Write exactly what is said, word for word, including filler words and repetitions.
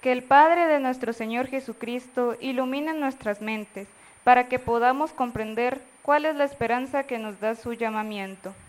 Que el Padre de nuestro Señor Jesucristo ilumine nuestras mentes, para que podamos comprender cuál es la esperanza que nos da su llamamiento.